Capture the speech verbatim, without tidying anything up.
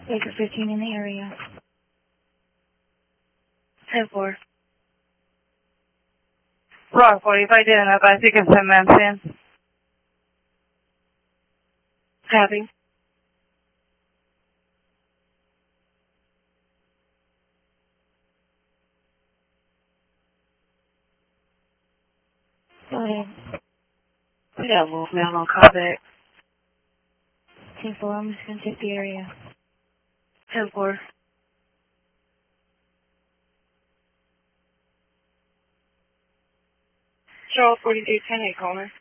Baker fifteen in the area. ten four. Rock forty-five, did an advise you can send man in. Having. Go ahead. We got movement on callback. ten four, I'm just going to check the area. ten four. Charles forty-two, ten eight, caller.